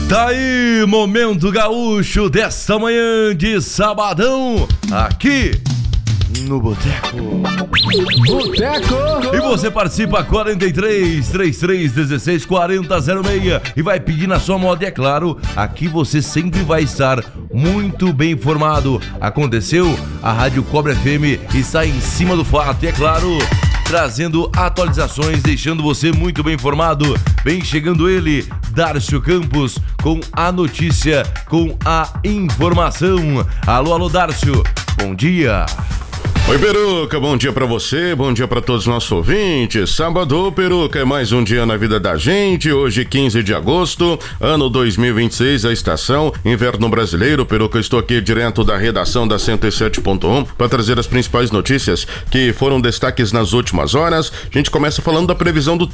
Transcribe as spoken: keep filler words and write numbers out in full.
Tá aí, Momento Gaúcho desta manhã de sabadão, aqui no Boteco. Boteco! E você participa quarenta e três, trinta e três, dezesseis, quarenta, zero seis e vai pedir na sua moda. E é claro, aqui você sempre vai estar muito bem informado. Aconteceu, a Rádio Cobra F M está em cima do fato. E é claro, trazendo atualizações, deixando você muito bem informado. Vem chegando ele, Dárcio Campos, com a notícia, com a informação. Alô, alô, Dárcio, bom dia. Oi, Peruca, bom dia pra você, bom dia pra todos os nossos ouvintes. Sábado, Peruca, é mais um dia na vida da gente. Hoje, quinze de agosto, ano dois mil e vinte e seis, a estação Inverno Brasileiro. Peruca, eu estou aqui direto da redação da cento e sete ponto um para trazer as principais notícias que foram destaques nas últimas horas. A gente começa falando da previsão do